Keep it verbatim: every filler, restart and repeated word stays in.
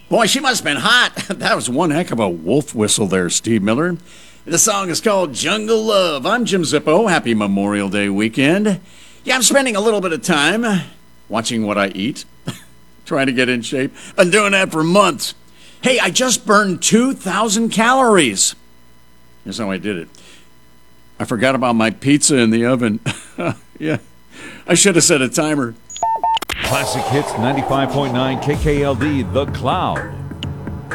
Boy, she must have been hot. That was one heck of a wolf whistle there, Steve Miller. The song is called Jungle Love. I'm Jim Zippo. Happy Memorial Day weekend. Yeah, I'm spending a little bit of time watching what I eat, trying to get in shape. Been doing that for months. Hey, I just burned two thousand calories. Here's how I did it. I forgot about my pizza in the oven. Yeah, I should have set a timer. Classic Hits ninety-five point nine K K L D, The Cloud.